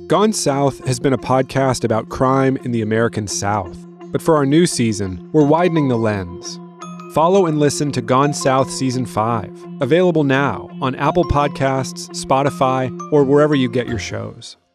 Gone South has been a podcast about crime in the American South. But for our new season, we're widening the lens. Follow and listen to Gone South Season 5, available now on Apple Podcasts, Spotify, or wherever you get your shows.